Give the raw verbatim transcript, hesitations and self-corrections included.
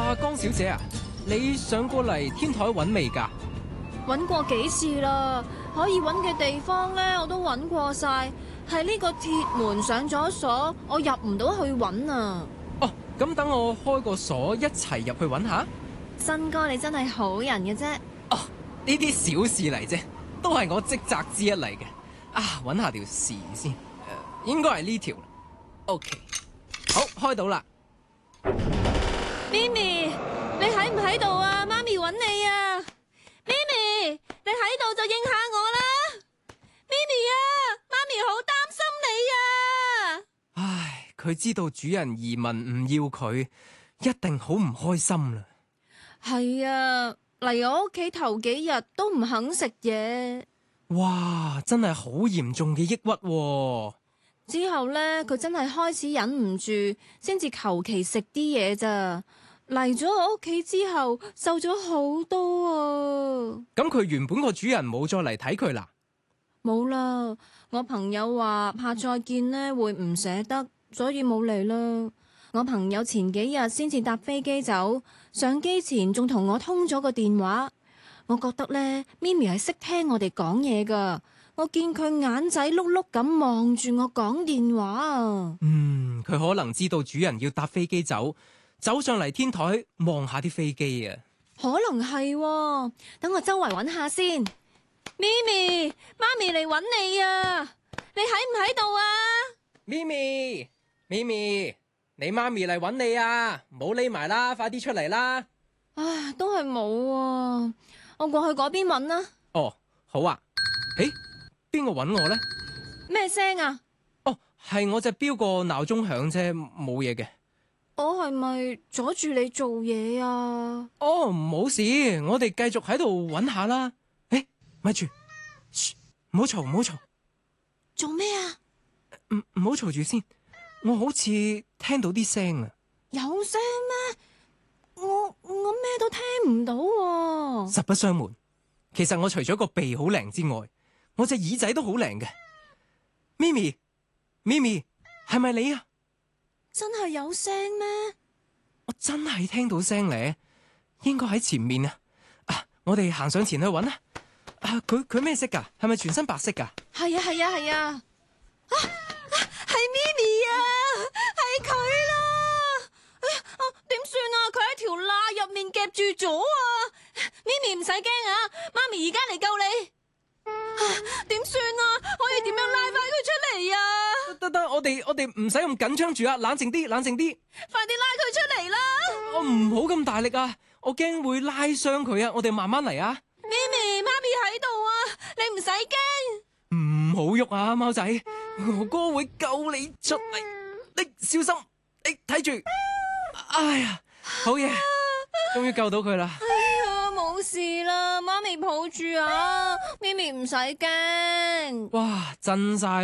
啊，江小姐啊，你上過嚟天台揾未㗎？ 揾過幾次啦，可以揾嘅地方咧，我都揾過晒。係呢個鐵門上咗鎖，我入唔到去揾啊！ 哦，咁等我開個鎖，一齊入去揾下。 新哥，你真係好人嘅啫。 哦，呢啲小事嚟啫，都係我職責之一嚟嘅。啊，揾下條匙先，誒、呃，應該係呢條。OK， 好，開到啦。 咪咪，你喺唔喺度啊？媽咪揾你啊！咪咪，你喺度就應下我啦！咪咪啊，媽咪好擔心你啊！ 唉，佢知道主人移民唔要佢，一定好唔開心啦。 係啊，嚟我屋企頭幾日都唔肯食嘢。 哇，真係好嚴重嘅抑鬱喎。 之後呢，佢真係開始忍唔住，先至求其食啲嘢咋。嚟咗我屋企之後，瘦咗好多啊！ 咁佢原本個主人冇再嚟睇佢啦？ 冇啦，我朋友話怕再見呢會唔捨得，所以冇嚟啦。我朋友前幾日先至搭飛機走，上機前仲同我通咗個電話。我覺得呢，咪咪係識聽我哋講嘢噶。我見佢眼仔碌碌咁望住我講電話啊。 嗯，佢可能知道主人要搭飛機走。走上嚟天台望下啲飛機啊， 可能係喎，等我周圍揾下先。咪咪，媽咪嚟揾你啊！你喺唔喺度啊？ 咪咪，咪咪，你媽咪嚟揾你啊！唔好匿埋啦，快啲出嚟啦！ 唉，都係冇啊，我過去嗰邊揾啦。 哦，好啊。誒，邊個揾我呢？ 咩聲啊？ 哦，係我隻錶個鬧鐘響啫，冇嘢嘅。 我係咪阻住你做嘢啊？ 哦，唔好事，我哋繼續喺度揾下啦。誒，咪住，噓，唔好嘈，唔好嘈。 做咩啊？ 唔唔好嘈住先，我好似聽到啲聲啊。 有聲咩？我我咩都聽唔到喎。 實不相瞞，其實我除咗個鼻好靈之外，我隻耳仔都好靈嘅。咪咪，咪咪，係咪你啊？ 真係有聲咩？ 我真係聽到聲咧，應該喺前面啊！啊，我哋行上前去揾啊！啊，佢佢咩色噶？係咪全身白色噶？ 係啊係啊係啊！啊啊，係咪咪啊，係佢啦！哎呀，啊點算啊？佢喺條罅入面夾住咗啊！咪咪唔使驚啊，媽咪而家嚟救你。點算啊？可以點樣拉翻佢出嚟啊？ 得得得，我哋我哋唔使咁緊張住啊！冷靜啲，冷靜啲， 快啲拉佢出嚟啦！ 我唔好咁大力啊！我驚會拉傷佢啊！我哋慢慢嚟啊！ 咪咪，媽咪喺度啊！你唔使驚， 唔好喐啊，貓仔，哥哥會救你出嚟，你小心，你睇住。哎呀，好嘢，終於救到佢啦！ 哎呀，冇事啦，媽咪抱住啊，咪咪唔使驚。 哇，震晒！